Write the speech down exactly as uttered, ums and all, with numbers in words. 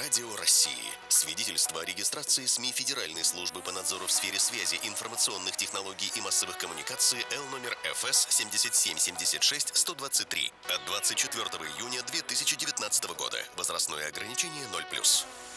Радио России. Свидетельство о регистрации СМИ Федеральной службы по надзору в сфере связи, информационных технологий и массовых коммуникаций Л номер Ф С семь семь семь шесть сто двадцать три от двадцать четвёртого июня две тысячи девятнадцатого года. Возрастное ограничение ноль плюс.